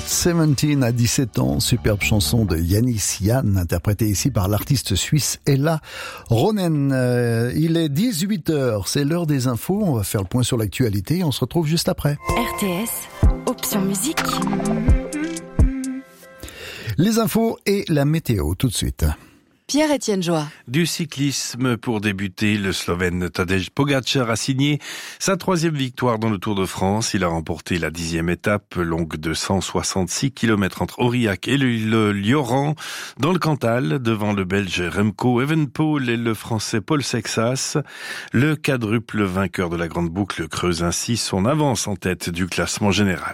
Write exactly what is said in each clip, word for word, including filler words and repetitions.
dix-sept à dix-sept ans, superbe chanson de Yanis Yann, interprétée ici par l'artiste suisse Ella Ronen. Euh, il est dix-huit heures, c'est l'heure des infos, on va faire le point sur l'actualité et on se retrouve juste après. R T S, option musique. Les infos et la météo tout de suite. Pierre-Étienne Joie. Du cyclisme pour débuter, le Slovène Tadej Pogačar a signé sa troisième victoire dans le Tour de France. Il a remporté la dixième étape, longue de cent soixante-six kilomètres entre Aurillac et le, le Lioran, dans le Cantal, devant le Belge Remco Evenepoel et le Français Paul Sexas. Le quadruple vainqueur de la Grande Boucle creuse ainsi son avance en tête du classement général.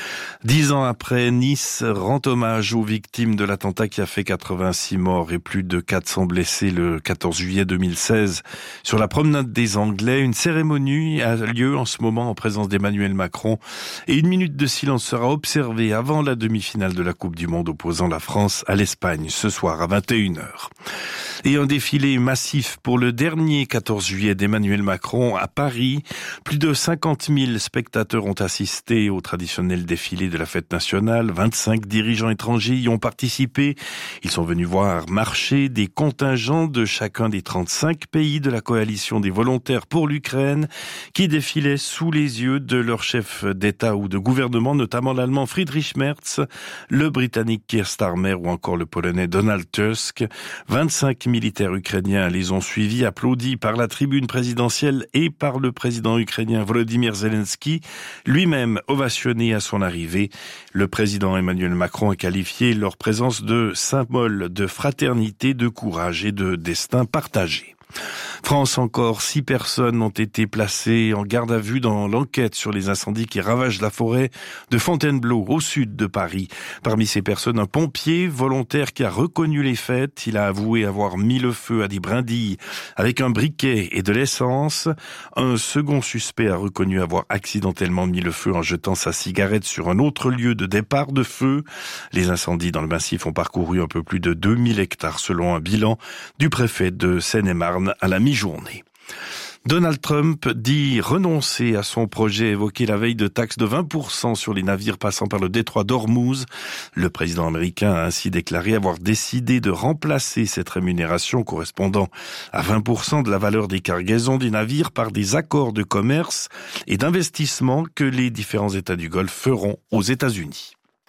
Dix ans après, Nice rend hommage aux victimes de l'attentat qui a fait quatre-vingt-six morts et plus de quatre cents blessés le quatorze juillet deux mille seize sur la promenade des Anglais. Une cérémonie a lieu en ce moment en présence d'Emmanuel Macron et une minute de silence sera observée avant la demi-finale de la Coupe du Monde opposant la France à l'Espagne ce soir à vingt et une heures. Et un défilé massif pour le dernier quatorze juillet d'Emmanuel Macron à Paris. Plus de cinquante mille spectateurs ont assisté au traditionnel défilé de la fête nationale. vingt-cinq dirigeants étrangers y ont participé. Ils sont venus voir marcher des contingents de chacun des trente-cinq pays de la coalition des volontaires pour l'Ukraine qui défilaient sous les yeux de leurs chefs d'État ou de gouvernement, notamment l'Allemand Friedrich Merz, le Britannique Keir Starmer ou encore le Polonais Donald Tusk. vingt-cinq militaires ukrainiens les ont suivis, applaudis par la tribune présidentielle et par le président ukrainien Volodymyr Zelensky, lui-même ovationné à son arrivée. Le président Emmanuel Macron a qualifié leur présence de symbole de fraternité, de courage et de destin partagé. France encore, six personnes ont été placées en garde à vue dans l'enquête sur les incendies qui ravagent la forêt de Fontainebleau, au sud de Paris. Parmi ces personnes, un pompier volontaire qui a reconnu les faits. Il a avoué avoir mis le feu à des brindilles avec un briquet et de l'essence. Un second suspect a reconnu avoir accidentellement mis le feu en jetant sa cigarette sur un autre lieu de départ de feu. Les incendies dans le massif ont parcouru un peu plus de deux mille hectares selon un bilan du préfet de Seine-et-Marne à la mi-journée. Donald Trump dit renoncer à son projet évoqué la veille de taxes de vingt pour cent sur les navires passant par le détroit d'Ormuz. Le président américain a ainsi déclaré avoir décidé de remplacer cette rémunération correspondant à vingt pour cent de la valeur des cargaisons des navires par des accords de commerce et d'investissement que les différents États du Golfe feront aux États-Unis.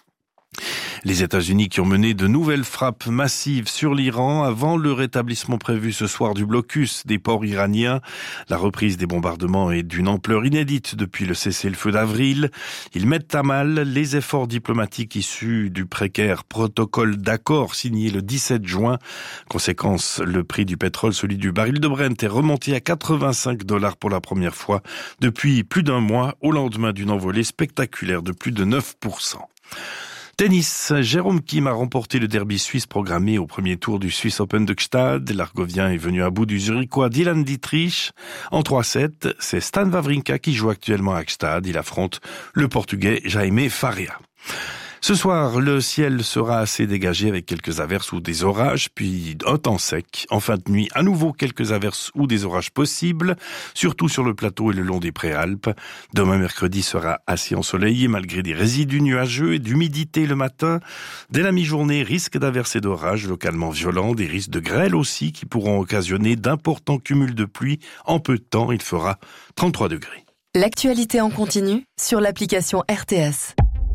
Les États-Unis qui ont mené de nouvelles frappes massives sur l'Iran avant le rétablissement prévu ce soir du blocus des ports iraniens. La reprise des bombardements est d'une ampleur inédite depuis le cessez-le-feu d'avril. Ils mettent à mal les efforts diplomatiques issus du précaire protocole d'accord signé le dix-sept juin. Conséquence, le prix du pétrole, celui du baril de Brent, est remonté à quatre-vingt-cinq dollars pour la première fois depuis plus d'un mois au lendemain d'une envolée spectaculaire de plus de neuf pour cent. Tennis, Jérôme Kim a remporté le derby suisse programmé au premier tour du Swiss Open de Gstaad. L'Argovien est venu à bout du Zurichois Dylan Dietrich. En trois sept, c'est Stan Wawrinka qui joue actuellement à Gstaad. Il affronte le Portugais Jaime Faria. Ce soir, le ciel sera assez dégagé avec quelques averses ou des orages, puis un temps sec. En fin de nuit, à nouveau quelques averses ou des orages possibles, surtout sur le plateau et le long des Préalpes. Demain mercredi sera assez ensoleillé malgré des résidus nuageux et d'humidité le matin. Dès la mi-journée, risque d'averses et d'orages localement violents, des risques de grêle aussi qui pourront occasionner d'importants cumuls de pluie. En peu de temps, il fera trente-trois degrés. L'actualité en continu sur l'application R T S.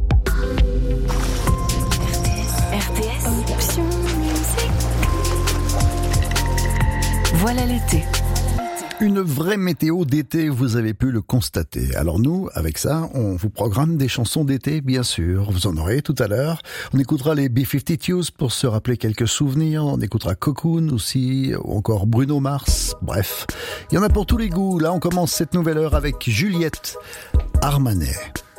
R T S, option musique. Voilà l'été. Une vraie météo d'été, vous avez pu le constater. Alors nous, avec ça, on vous programme des chansons d'été, bien sûr. Vous en aurez tout à l'heure. On écoutera les B cinquante-deux pour se rappeler quelques souvenirs. On écoutera Cocoon aussi, ou encore Bruno Mars. Bref, il y en a pour tous les goûts. Là, on commence cette nouvelle heure avec Juliette Armanet.